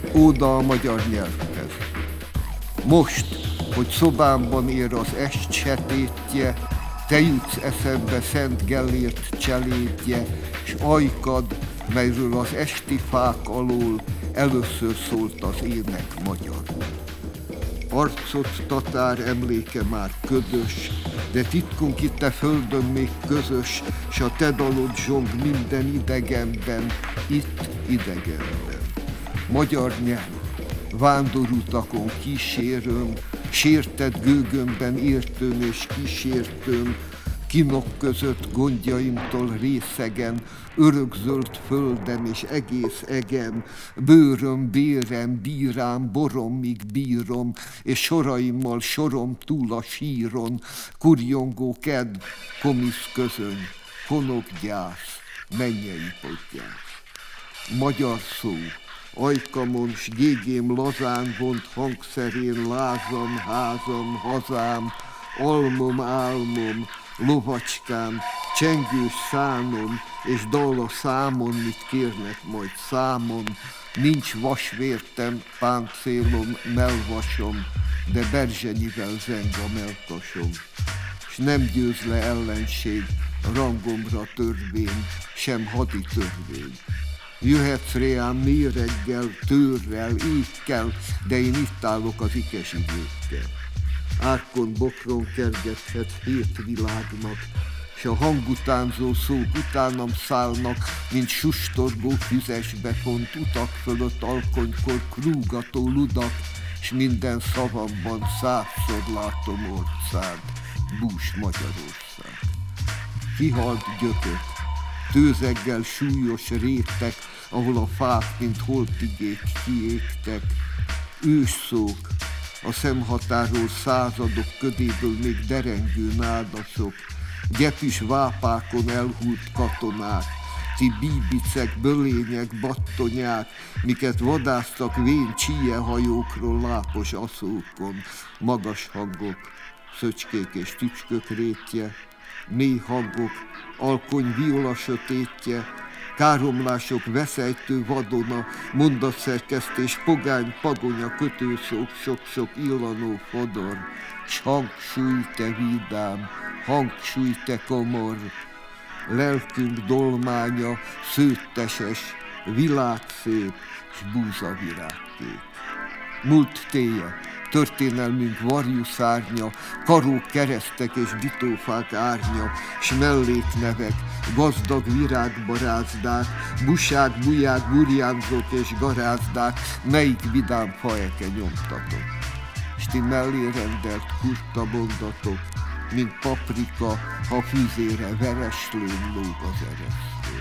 Óda a magyar nyelvhez. Most, hogy szobámban ér az est setétje, te jutsz eszembe Szent Gellért cselédje, s ajkad, melyről az esti fák alól először szólt az ének magyarul. Arcod tatár emléke már ködös, de titkunk itt a földön még közös, s a te dalod zsong minden idegenben, itt idegenben. Magyar nyelv, vándorutakon kísérőm, sértett gőgömben értőm és kísértőm, kinok között gondjaimtól részegen, örökzöld földem és egész egem, bőröm, bérem, bírám, boromig bírom, és soraimmal sorom túl a síron, kurjongó kedv, komisz közöny, honok gyász, mennyei podgyász. Magyar szó, ajkamon s gégém lazán vont hangszerén lázam, házam, hazám, almom, álmom, lovacskám, csengős szánom, és dal a számon, mit kérnek majd számon, nincs vasvértem, páncélom, melvasom, de berzsenyivel zeng a melkasom, s nem győz le ellenség rangomra törvény, sem hadi törvény. Jöhetsz reám méreggel, tőrrel, ékkel, de én itt állok az ikes időkkel. Árkon bokron kergethetsz hét világnak, s a hangutánzó szók utánam szállnak, mint sustorgó füzesbe font utak fölött alkonykor krúgató ludak, s minden szavamban 100-szor látom orcád, bús Magyarország. Kihalt gyökök, tőzeggel súlyos rétek, ahol a fák, mint holtigék kiégtek, ősszók, a szemhatáról századok ködéből még derengő nádasok, gyepis vápákon elhult katonák, ti bíbicek, bölények, battonyák, miket vadásztak vén csíjehajókról lápos aszókon, magas hangok, szöcskék és tücskök rétje, mély hangok, alkony viola sötétje, káromlások, veszejtő vadona, mondatszerkesztés, pogány, pagonya, kötőszók, sok-sok illanó fodor, s hangsúly te vidám, hangsúly te komor, lelkünk dolmánya, szőtteses, világszép, s búzavirágkék. Múlt téje, történelmünk varjú szárnya, karók, keresztek és bitófák árnya, s melléknevek, gazdag virágbarázdák, busák, buják, burjánzók és garázdák, melyik vidám faeke nyomtatok. S ti mellé rendelt kurta mondatok, mint paprika, ha fűzére vereslőn lóg az eresztő.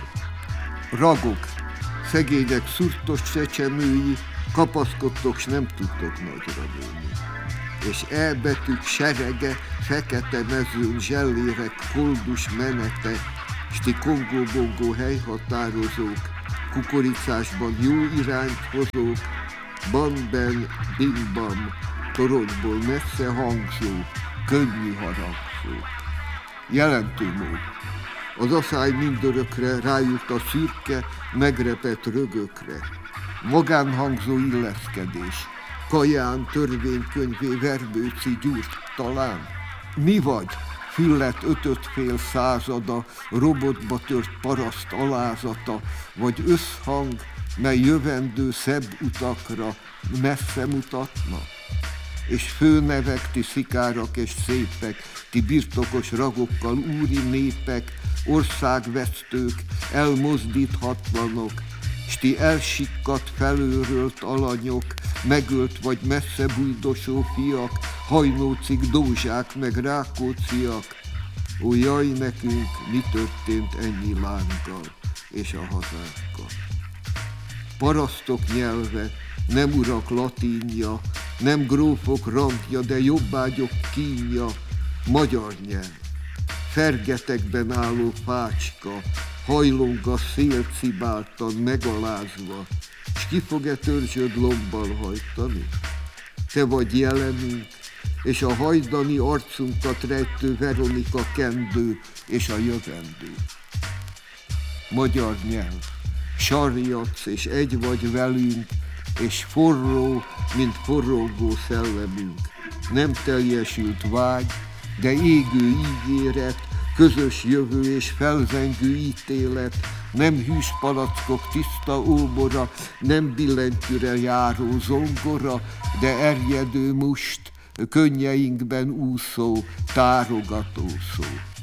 Ragok, szegények szurtos csecsemői, kapaszkodtok, s nem tudtok nagyra nőni. És elbetűk serege, fekete mezőn, zsellérek, koldus menete, s ti kongó-bongó helyhatározók, kukoricásban jó irányt hozók, ban-ben, bim-bam, toronyból messze hangzó, könnyű harangzó. Jelentő mód. Az aszály mindörökre rájut a szürke, megrepett rögökre. Magánhangzó illeszkedés, kaján, törvénykönyvé, verbőci gyúrt talán. Mi vagy? Füllet 5,5 százada, robotba tört paraszt alázata, vagy összhang, mely jövendő szebb utakra messze mutatna? És főnevek, ti szikárak és szépek, ti birtokos ragokkal úri népek, országvesztők, elmozdíthatlanok, s ti elsikkadt, felőrölt alanyok, megölt vagy messze bújdosó fiak, hajnócik, dózsák, meg rákóciak. Ó, jaj nekünk, mi történt ennyi lánggal és a hazánkkal. Parasztok nyelve, nem urak latinja, nem grófok rangja, de jobbágyok kínja, magyar nyelv. Fergetekben álló fácska, hajlong a szél cibáltan, megalázva, s ki fog-e törzsöd lombbal hajtani? Te vagy jelenünk, és a hajdani arcunkat rejtő Veronika kendő, és a jövendő. Magyar nyelv, sarjadsz, és egy vagy velünk, és forró, mint forrógó szellemünk. Nem teljesült vágy, de égő ígéret, közös jövő és felzengő ítélet, nem hűs palackok tiszta óbora, nem billentyűre járó zongora, de erjedő must, könnyeinkben úszó, tárogató szó.